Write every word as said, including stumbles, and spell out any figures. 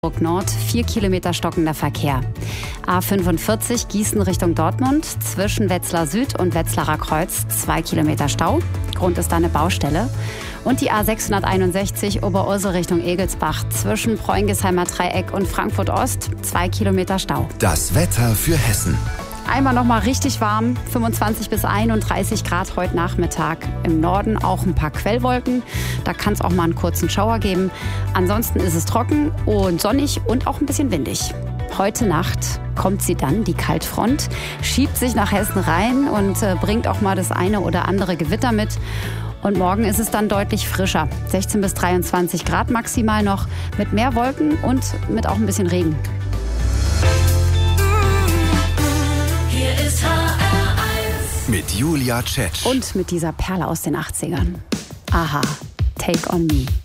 Nord, vier Kilometer stockender Verkehr. A fünfundvierzig Gießen Richtung Dortmund, zwischen Wetzlar Süd und Wetzlarer Kreuz, zwei Kilometer Stau. Grund ist da eine Baustelle. Und die A sechshunderteinundsechzig Oberursel Richtung Egelsbach, zwischen Preungesheimer Dreieck und Frankfurt Ost, zwei Kilometer Stau. Das Wetter für Hessen. Einmal noch mal richtig warm, fünfundzwanzig bis einunddreißig Grad heute Nachmittag. Im Norden auch ein paar Quellwolken, da kann es auch mal einen kurzen Schauer geben. Ansonsten ist es trocken und sonnig und auch ein bisschen windig. Heute Nacht kommt sie dann, die Kaltfront, schiebt sich nach Hessen rein und äh, bringt auch mal das eine oder andere Gewitter mit. Und morgen ist es dann deutlich frischer, sechzehn bis dreiundzwanzig Grad maximal noch, mit mehr Wolken und mit auch ein bisschen Regen. Mit Julia Tschetsch. Und mit dieser Perle aus den achtzigern. Aha, Take on Me.